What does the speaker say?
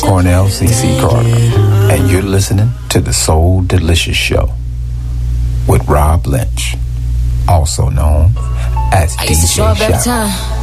Cornell C.C. Carter, and you're listening to The Soul Delicious Show with Rob Lynch, also known as DJ Shout.